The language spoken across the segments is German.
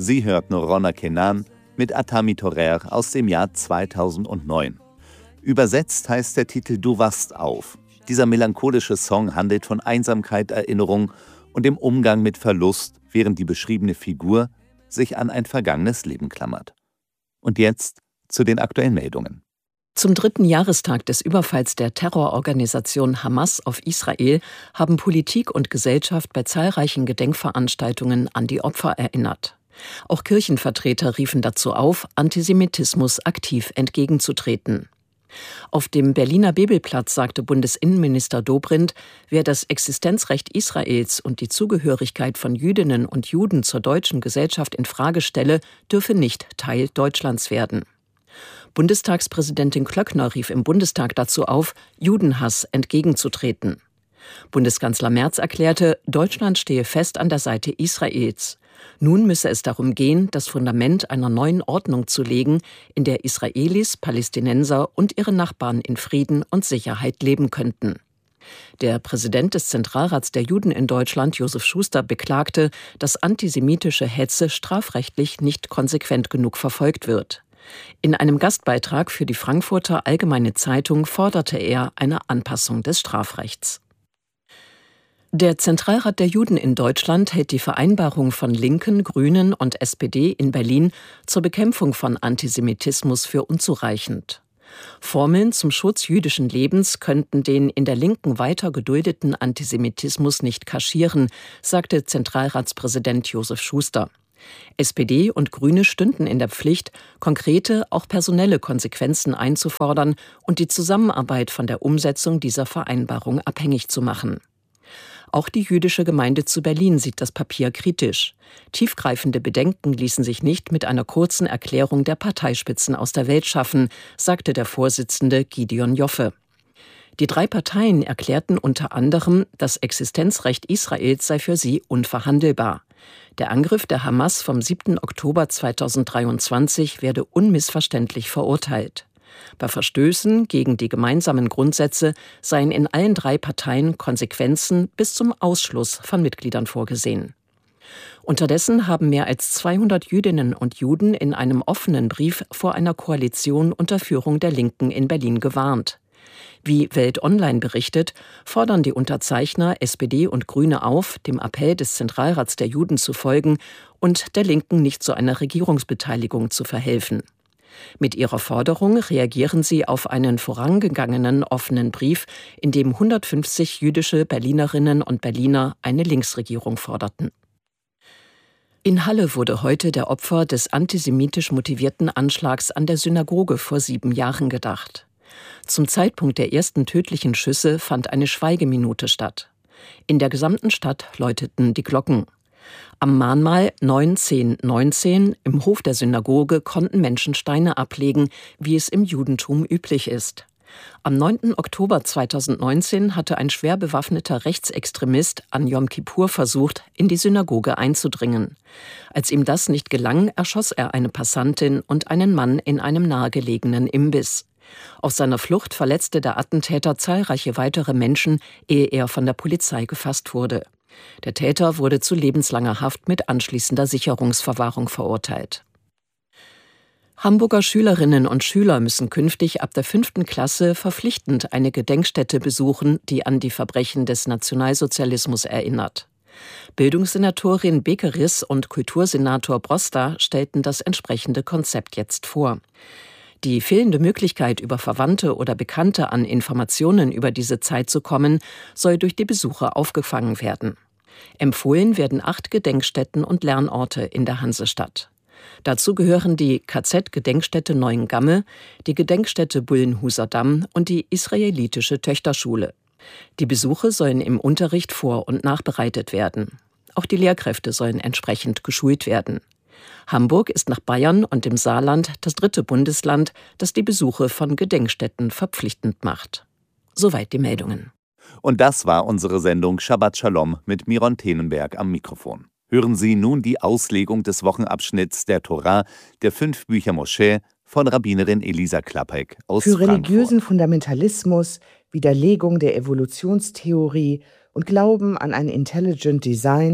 Sie hört Noronna Kenan mit Atami Torer aus dem Jahr 2009. Übersetzt heißt der Titel »Du wachst auf«. Dieser melancholische Song handelt von Einsamkeit, Erinnerung und dem Umgang mit Verlust, während die beschriebene Figur sich an ein vergangenes Leben klammert. Und jetzt zu den aktuellen Meldungen. Zum 3. Jahrestag des Überfalls der Terrororganisation Hamas auf Israel haben Politik und Gesellschaft bei zahlreichen Gedenkveranstaltungen an die Opfer erinnert. Auch Kirchenvertreter riefen dazu auf, Antisemitismus aktiv entgegenzutreten. Auf dem Berliner Bebelplatz sagte Bundesinnenminister Dobrindt, wer das Existenzrecht Israels und die Zugehörigkeit von Jüdinnen und Juden zur deutschen Gesellschaft in Frage stelle, dürfe nicht Teil Deutschlands werden. Bundestagspräsidentin Klöckner rief im Bundestag dazu auf, Judenhass entgegenzutreten. Bundeskanzler Merz erklärte, Deutschland stehe fest an der Seite Israels. Nun müsse es darum gehen, das Fundament einer neuen Ordnung zu legen, in der Israelis, Palästinenser und ihre Nachbarn in Frieden und Sicherheit leben könnten. Der Präsident des Zentralrats der Juden in Deutschland, Josef Schuster, beklagte, dass antisemitische Hetze strafrechtlich nicht konsequent genug verfolgt wird. In einem Gastbeitrag für die Frankfurter Allgemeine Zeitung forderte er eine Anpassung des Strafrechts. Der Zentralrat der Juden in Deutschland hält die Vereinbarung von Linken, Grünen und SPD in Berlin zur Bekämpfung von Antisemitismus für unzureichend. Formeln zum Schutz jüdischen Lebens könnten den in der Linken weiter geduldeten Antisemitismus nicht kaschieren, sagte Zentralratspräsident Josef Schuster. SPD und Grüne stünden in der Pflicht, konkrete, auch personelle Konsequenzen einzufordern und die Zusammenarbeit von der Umsetzung dieser Vereinbarung abhängig zu machen. Auch die jüdische Gemeinde zu Berlin sieht das Papier kritisch. Tiefgreifende Bedenken ließen sich nicht mit einer kurzen Erklärung der Parteispitzen aus der Welt schaffen, sagte der Vorsitzende Gideon Joffe. Die 3 Parteien erklärten unter anderem, das Existenzrecht Israels sei für sie unverhandelbar. Der Angriff der Hamas vom 7. Oktober 2023 werde unmissverständlich verurteilt. Bei Verstößen gegen die gemeinsamen Grundsätze seien in allen 3 Parteien Konsequenzen bis zum Ausschluss von Mitgliedern vorgesehen. Unterdessen haben mehr als 200 Jüdinnen und Juden in einem offenen Brief vor einer Koalition unter Führung der Linken in Berlin gewarnt. Wie Welt Online berichtet, fordern die Unterzeichner SPD und Grüne auf, dem Appell des Zentralrats der Juden zu folgen und der Linken nicht zu einer Regierungsbeteiligung zu verhelfen. Mit ihrer Forderung reagieren sie auf einen vorangegangenen offenen Brief, in dem 150 jüdische Berlinerinnen und Berliner eine Linksregierung forderten. In Halle wurde heute der Opfer des antisemitisch motivierten Anschlags an der Synagoge vor 7 Jahren gedacht. Zum Zeitpunkt der ersten tödlichen Schüsse fand eine Schweigeminute statt. In der gesamten Stadt läuteten die Glocken. Am Mahnmal 1919 im Hof der Synagoge konnten Menschen Steine ablegen, wie es im Judentum üblich ist. Am 9. Oktober 2019 hatte ein schwer bewaffneter Rechtsextremist an Jom Kippur versucht, in die Synagoge einzudringen. Als ihm das nicht gelang, erschoss er eine Passantin und einen Mann in einem nahegelegenen Imbiss. Auf seiner Flucht verletzte der Attentäter zahlreiche weitere Menschen, ehe er von der Polizei gefasst wurde. Der Täter wurde zu lebenslanger Haft mit anschließender Sicherungsverwahrung verurteilt. Hamburger Schülerinnen und Schüler müssen künftig ab der 5. Klasse verpflichtend eine Gedenkstätte besuchen, die an die Verbrechen des Nationalsozialismus erinnert. Bildungssenatorin Bekeris und Kultursenator Broster stellten das entsprechende Konzept jetzt vor. Die fehlende Möglichkeit, über Verwandte oder Bekannte an Informationen über diese Zeit zu kommen, soll durch die Besucher aufgefangen werden. Empfohlen werden 8 Gedenkstätten und Lernorte in der Hansestadt. Dazu gehören die KZ-Gedenkstätte Neuengamme, die Gedenkstätte Bullenhuser Damm und die israelitische Töchterschule. Die Besuche sollen im Unterricht vor- und nachbereitet werden. Auch die Lehrkräfte sollen entsprechend geschult werden. Hamburg ist nach Bayern und dem Saarland das 3. Bundesland, das die Besuche von Gedenkstätten verpflichtend macht. Soweit die Meldungen. Und das war unsere Sendung Shabbat Shalom mit Miron Tenenberg am Mikrofon. Hören Sie nun die Auslegung des Wochenabschnitts der Torah der 5 Bücher Moschee von Rabbinerin Elisa Klappek aus Für Frankfurt. religiösen Fundamentalismus, Widerlegung der Evolutionstheorie und Glauben an ein Intelligent Design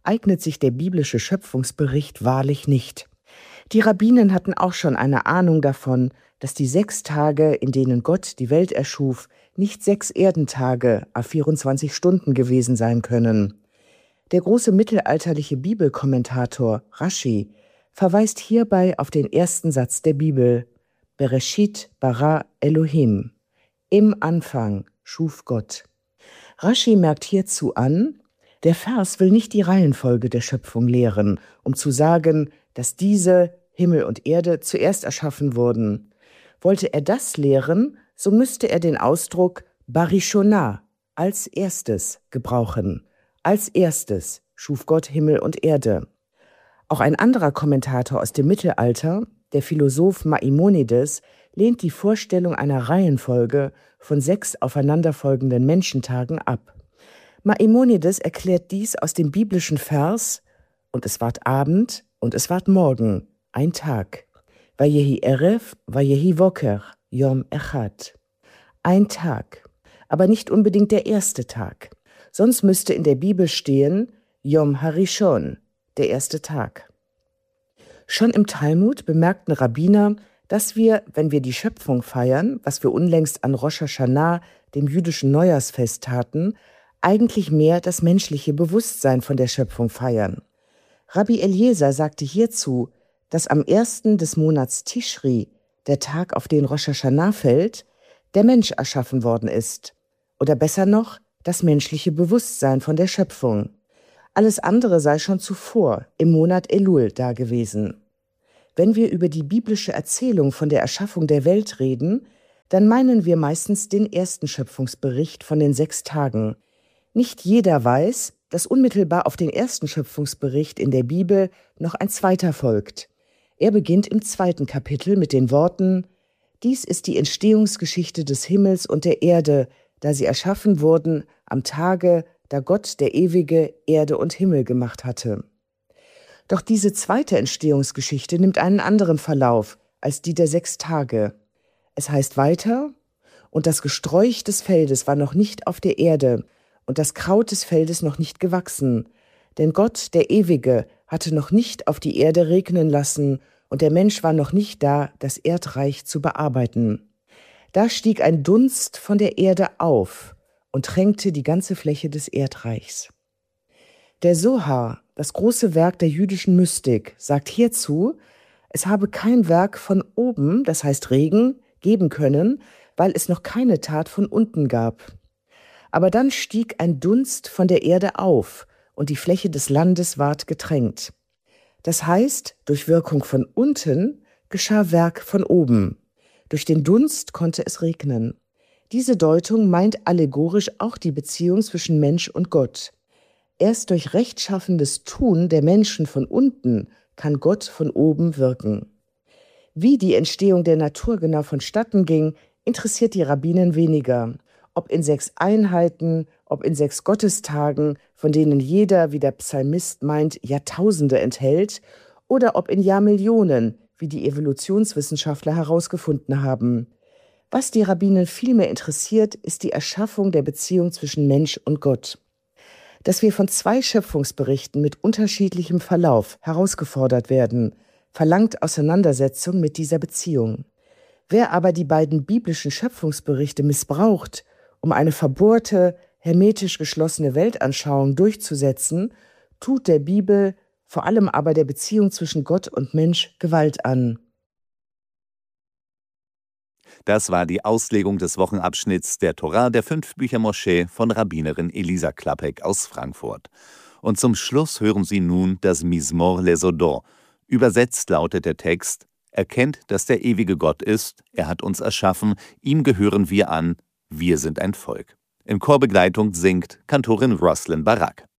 eignet sich der biblische Schöpfungsbericht wahrlich nicht. Die Rabbinen hatten auch schon eine Ahnung davon, dass die 6 Tage, in denen Gott die Welt erschuf, nicht 6 Erdentage à 24 Stunden gewesen sein können. Der große mittelalterliche Bibelkommentator Rashi verweist hierbei auf den ersten Satz der Bibel: Bereshit bara Elohim. Im Anfang schuf Gott. Rashi merkt hierzu an, der Vers will nicht die Reihenfolge der Schöpfung lehren, um zu sagen, dass diese, Himmel und Erde, zuerst erschaffen wurden. Wollte er das lehren, so müsste er den Ausdruck Barishona, als erstes, gebrauchen. Als erstes schuf Gott Himmel und Erde. Auch ein anderer Kommentator aus dem Mittelalter, der Philosoph Maimonides, lehnt die Vorstellung einer Reihenfolge von 6 aufeinanderfolgenden Menschentagen ab. Maimonides erklärt dies aus dem biblischen Vers: Und es ward Abend, und es ward Morgen, ein Tag. Vayehi Erev, Vayehi Woker, Yom Echad. Ein Tag, aber nicht unbedingt der erste Tag. Sonst müsste in der Bibel stehen Yom Harishon, der erste Tag. Schon im Talmud bemerkten Rabbiner, dass wir, wenn wir die Schöpfung feiern, was wir unlängst an Rosh Hashanah, dem jüdischen Neujahrsfest, taten, eigentlich mehr das menschliche Bewusstsein von der Schöpfung feiern. Rabbi Eliezer sagte hierzu, dass am 1. des Monats Tischri, der Tag, auf den Rosh Hashanah fällt, der Mensch erschaffen worden ist. Oder besser noch, das menschliche Bewusstsein von der Schöpfung. Alles andere sei schon zuvor, im Monat Elul, dagewesen. Wenn wir über die biblische Erzählung von der Erschaffung der Welt reden, dann meinen wir meistens den ersten Schöpfungsbericht von den 6 Tagen. Nicht jeder weiß, dass unmittelbar auf den ersten Schöpfungsbericht in der Bibel noch ein zweiter folgt. Er beginnt im 2. Kapitel mit den Worten: Dies ist die Entstehungsgeschichte des Himmels und der Erde, da sie erschaffen wurden am Tage, da Gott, der Ewige, Erde und Himmel gemacht hatte. Doch diese zweite Entstehungsgeschichte nimmt einen anderen Verlauf als die der 6 Tage. Es heißt weiter: Und das Gesträuch des Feldes war noch nicht auf der Erde, und das Kraut des Feldes noch nicht gewachsen. Denn Gott, der Ewige, hatte noch nicht auf die Erde regnen lassen, und der Mensch war noch nicht da, das Erdreich zu bearbeiten. Da stieg ein Dunst von der Erde auf und tränkte die ganze Fläche des Erdreichs. Der Sohar, das große Werk der jüdischen Mystik, sagt hierzu, es habe kein Werk von oben, das heißt Regen, geben können, weil es noch keine Tat von unten gab. Aber dann stieg ein Dunst von der Erde auf, und die Fläche des Landes ward getränkt. Das heißt, durch Wirkung von unten geschah Werk von oben. Durch den Dunst konnte es regnen. Diese Deutung meint allegorisch auch die Beziehung zwischen Mensch und Gott. Erst durch rechtschaffendes Tun der Menschen von unten kann Gott von oben wirken. Wie die Entstehung der Natur genau vonstatten ging, interessiert die Rabbinen weniger. Ob in 6 Einheiten, ob in 6 Gottestagen, von denen jeder, wie der Psalmist meint, Jahrtausende enthält, oder ob in Jahrmillionen, wie die Evolutionswissenschaftler herausgefunden haben. Was die Rabbinen vielmehr interessiert, ist die Erschaffung der Beziehung zwischen Mensch und Gott. Dass wir von 2 Schöpfungsberichten mit unterschiedlichem Verlauf herausgefordert werden, verlangt Auseinandersetzung mit dieser Beziehung. Wer aber die beiden biblischen Schöpfungsberichte missbraucht, um eine verbohrte, hermetisch geschlossene Weltanschauung durchzusetzen, tut der Bibel, vor allem aber der Beziehung zwischen Gott und Mensch, Gewalt an. Das war die Auslegung des Wochenabschnitts der Torah der 5 Bücher Moschee von Rabbinerin Elisa Klappek aus Frankfurt. Und zum Schluss hören Sie nun das Mizmor Lesodot. Übersetzt lautet der Text: Erkennt, dass der ewige Gott ist, er hat uns erschaffen, ihm gehören wir an, wir sind ein Volk. In Chorbegleitung singt Kantorin Roslyn Barak.